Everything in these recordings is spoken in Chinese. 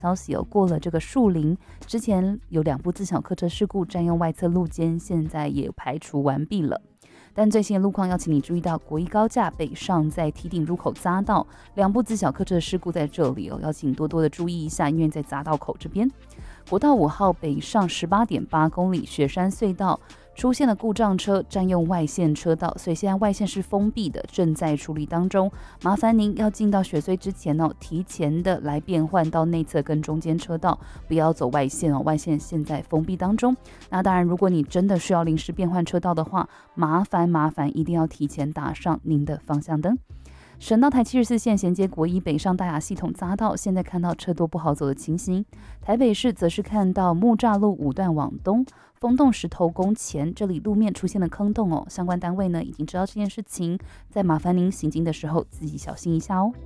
消息过了这个树林，之前有2部自小客车事故占用外侧路肩，现在也排除完毕了。但最新的路况要请你注意到，国一高架北上在堤顶入口匝道，2部自小客车的事故在这里要请多多的注意一下，因为在匝道口这边。国道5号北上18.8公里雪山隧道出现了故障车占用外线车道，所以现在外线是封闭的，正在处理当中。麻烦您要进到雪隧之前提前的来变换到内侧跟中间车道，不要走外线外线现在封闭当中。那当然，如果你真的需要临时变换车道的话，麻烦一定要提前打上您的方向灯。省道台74线衔接国一北上大雅系统匝道，现在看到车多不好走的情形。台北市则是看到木栅路5段往东，风洞石头宫前这里路面出现了坑洞相关单位呢已经知道这件事情，再麻烦您行经的时候自己小心一下哦。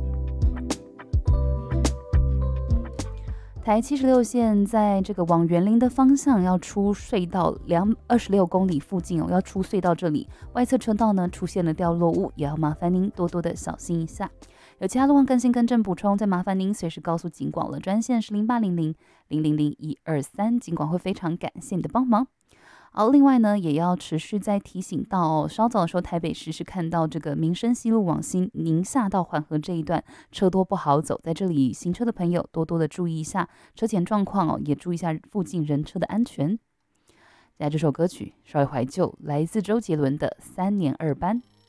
台76线在这个往园林的方向要出隧道26公里附近要出隧道这里，外侧车道呢出现了掉落物，也要麻烦您多多的小心一下。有其他路况更新更正补充，再麻烦您随时告诉警广了，专线是0800-000-123，警广会非常感谢你的帮忙。好，另外呢，也要持续再提醒到稍早的时候，台北市是看到这个民生西路往宁夏到环河这一段车多不好走，在这里行车的朋友多多的注意一下车前状况也注意一下附近人车的安全。接下来这首歌曲稍微怀旧，来自周杰伦的《3年2班》。